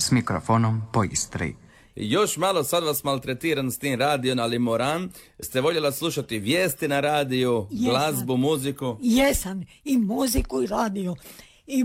s mikrofonom po Istri. Još malo sad vas maltretiram s tim radiom, ali moram. Ste voljela slušati vijesti na radiju, glazbu, muziku? Jesam, i muziku i radio. I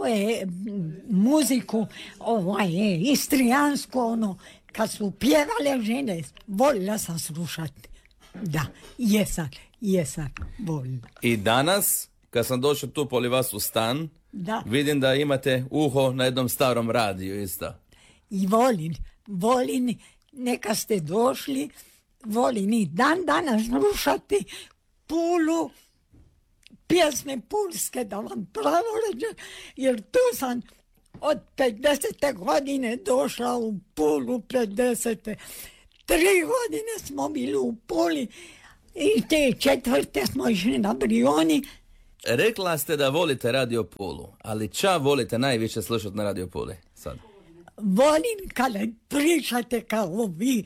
muziku istrijansku, kad su pjevale žene, voljela sam slušati. Da, jesam voljela. I danas, kad sam došao tu poli vas u stan, vidim da imate uho na jednom starom radiju isto. I volim, neka ste došli, volim i danas slušati Pulu, pjesme pulske, da vam pravo ređem, jer tu sam od 50. godine došla u Pulu, 50. 3 godine smo bili u Puli i te 4. smo išli na Brioni. Rekla ste da volite Radio Pulu, ali ča volite najviše slušati na Radio Puli sad? Volim kada pričate kao vi,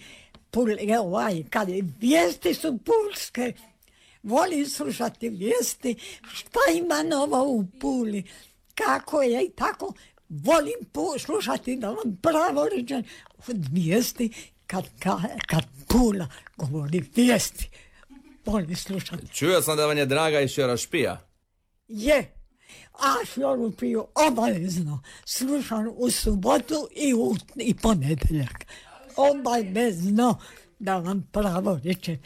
kada vijesti su pulske, volim slušati vijesti, šta ima novo u Puli, kako je i tako. Volim slušati, da vam pravo rečem, vijesti kad Pula govori vijesti. Volim slušati. Čuo sam da vam je draga i Šjorašpija. Je. A Šjorašpiju obavezno slušam u subotu i ponedjeljak. Obavezno, da vam pravo rečem.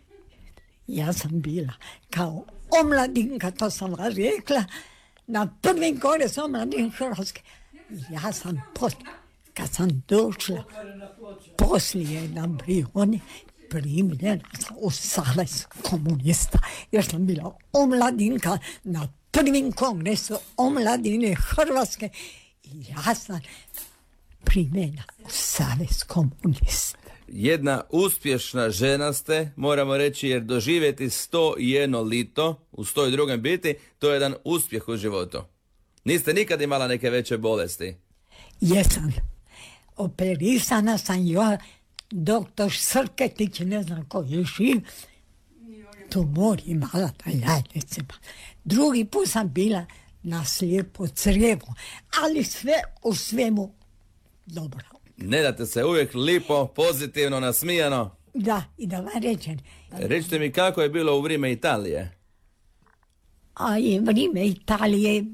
Ja sam bila kao omladinka, to sam vam rekla, na prvim koresu omladin Hrvatske. Ja sam kad sam došla poslije na Brioni, primljena sam u savez komunista, jer sam bila omladinka na prvim kongresu omladine Hrvatske i ja sam primljena u savez komunista. Jedna uspješna žena ste, moramo reći, jer doživjeti 101 lito u 102. biti, to je jedan uspjeh u životu. Niste nikad imala neke veće bolesti? Jesam. Operisana sam doktor Srketić, ne znam ko je živ, tumor imala na jajnicima. Drugi put sam bila na slijepo crijevo, ali sve u svemu dobro. Ne date se uvijek lipo, pozitivno, nasmijano. Da, i da vam rečem. Recite mi kako je bilo u vrijeme Italije? A i vrijeme Italije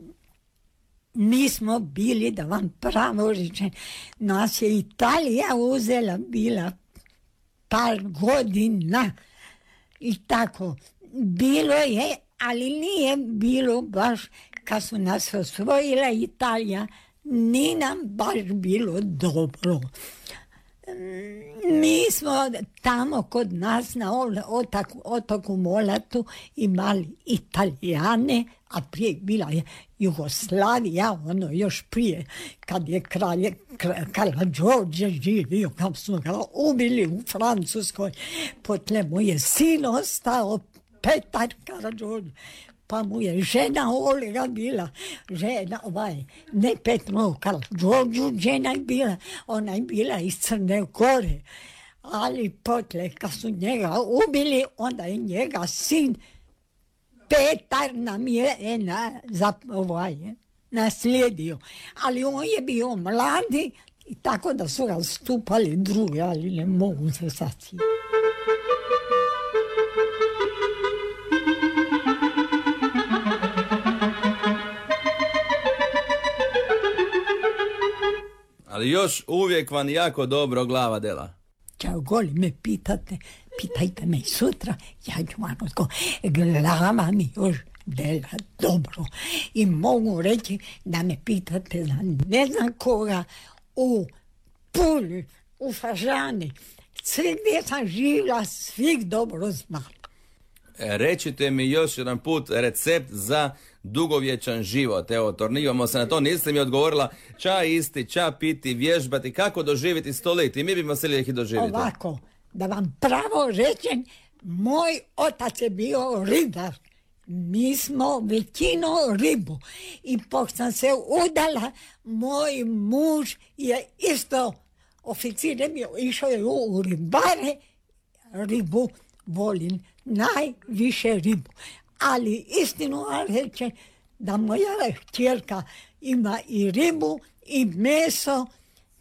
mi smo bili, da vam pravo rečem, nas je Italija uzela bila par godina i tako. Bilo je, ali nije bilo baš kad su nas osvojila Italija, nije nam baš bilo dobro. Mi smo tamo kod nas na otoku Molatu imali Italijane, a prije bila je Jugoslavija, još prije, kad je Karađorđe živio, kad smo ga ubili u Francuskoj, potle mu je sin ostao, Petar Karađorđe. Pa mu je žena Olga bila, ne Petro Karađorđu, žena je bila, ona je bila iz Crne Gore. Ali potle, kad su njega ubili, onda je njega sin Petar nam je naslijedio. Ali on je bio mladi, i tako da su ga stupali drugi, ali ne mogu se sasviti. Ali još uvijek vam jako dobro glava dela. Čao, goli me pitajte me i sutra, ja ću vam glava mi još dela dobro. I mogu reći da me pitate za ne znam koga u Puli, u Fažani, sve gdje sam živjela, svih dobro znam. Recite mi još jedan put recept za dugovječan život. Evo, tornivamo se na to, niste mi odgovorila ča isti, ča piti, vježbati, kako doživjeti 100 leta. I mi bimo htjeli ih doživjeti. Ovako, da vam pravo rečem, moj otac je bio ribar. Mi smo većinu ribu. I pošto sam se udala, moj muž je isto oficir, išao je u ribare, ribu volim, najviše ribu. Ali istinu reče da moja kćerka ima i ribu, i meso,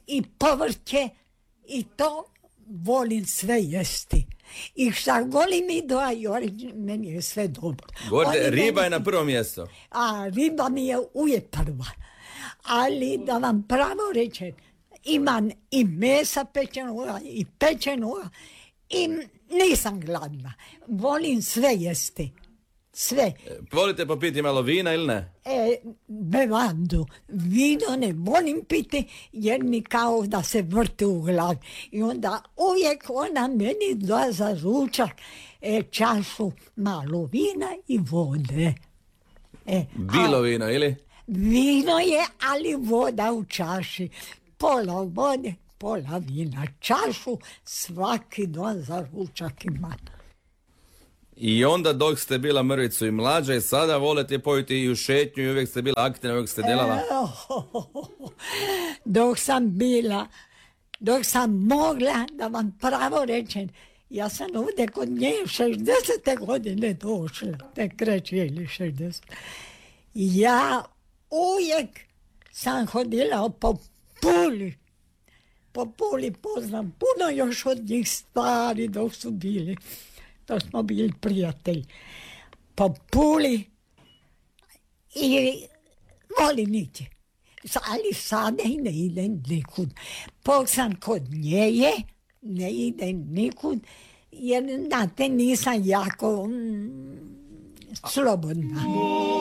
i povrće i to volim sve jesti. I šta goli mi dođe, meni je sve dobro. Govorite, riba je na prvo mjesto. A riba mi je uvijek prva. Ali da vam pravo rečem, imam i mesa pečenoga i pečenoga i nisam gladna. Volim sve jesti. Sve. Volite popiti malo vina ili ne? Bevandu. Vino ne volim piti jer mi kao da se vrti u glavi. I onda uvijek ona meni da za ručak čašu malo vina i vode. Bilo vino ili? Vino je, ali voda u čaši. Pola vode, pola vina. Čašu svaki dan za ručak ima. I onda dok ste bila mrvicu i mlađa i sada volite pojiti i u šetnju i uvijek ste bila aktivna, uvijek ste delala? Dok sam mogla, da vam pravo rečem, ja sam ovdje kod nje 60. godine došla, tek reći ili 60. Ja uvijek sam hodila po Puli. Po Puli poznam puno još od njih stari dok su bili. To smo bili prijatelji. Po Puli i volim ići. Ali sada i ne idem nikud. Pok sam kod njeje, ne idem nikud, jer znate nisam jako slobodna.